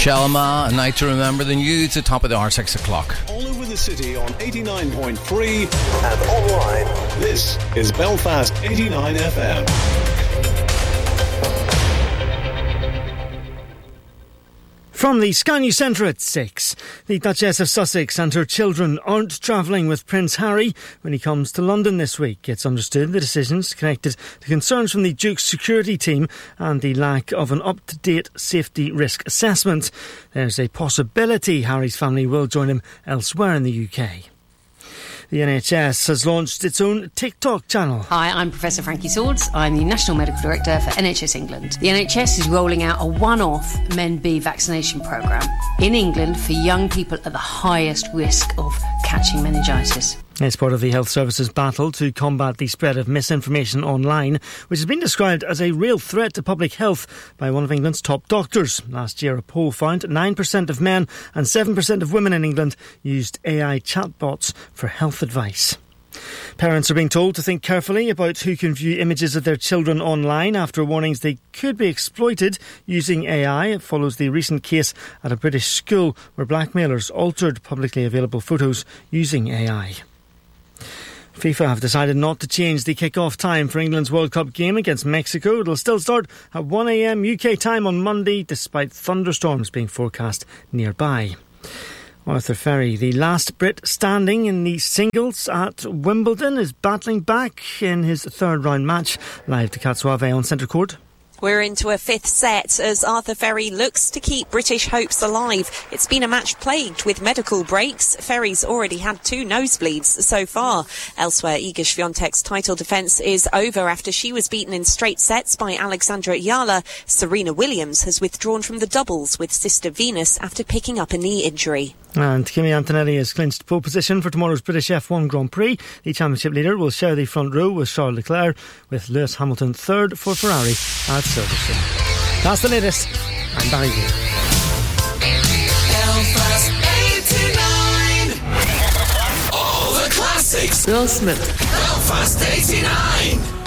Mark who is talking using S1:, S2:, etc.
S1: Shelma, A Night to Remember. The news at the top of the hour, 6 o'clock.
S2: All over the city on 89.3 and online. This is Belfast 89 FM.
S3: From the Sky News Centre at 6, the Duchess of Sussex and her children aren't travelling with Prince Harry when he comes to London this week. It's understood the decision's connected to concerns from the Duke's security team and the lack of an up-to-date safety risk assessment. There's a possibility Harry's family will join him elsewhere in the UK. The NHS has launched its own TikTok channel.
S4: Hi, I'm Professor Frankie Swords. I'm the National Medical Director for NHS England. The NHS is rolling out a one-off Men B vaccination programme in England for young people at the highest risk of catching meningitis.
S3: It's part of the Health Service's battle to combat the spread of misinformation online, which has been described as a real threat to public health by one of England's top doctors. Last year, a poll found 9% of men and 7% of women in England used AI chatbots for health advice. Parents are being told to think carefully about who can view images of their children online after warnings they could be exploited using AI. It follows the recent case at a British school where blackmailers altered publicly available photos using AI. FIFA have decided not to change the kick-off time for England's World Cup game against Mexico. It'll still start at 1 a.m. UK time on Monday, despite thunderstorms being forecast nearby. Arthur Ferry, the last Brit standing in the singles at Wimbledon, is battling back in his third round match. Live to Katsuave on Centre Court.
S5: We're into a fifth set as Arthur Ferry looks to keep British hopes alive. It's been a match plagued with medical breaks. Ferry's already had 2 nosebleeds so far. Elsewhere, Iga Swiatek's title defence is over after she was beaten in straight sets by Alexandra Yala. Serena Williams has withdrawn from the doubles with sister Venus after picking up a knee injury.
S3: And Kimi Antonelli has clinched pole position for tomorrow's British F1 Grand Prix. The championship leader will share the front row with Charles Leclerc, with Lewis Hamilton third for Ferrari at Silverstone. That's the latest. I'm Barry Gill.
S6: Belfast 89. All the classics.
S7: Will Smith.
S6: Belfast 89.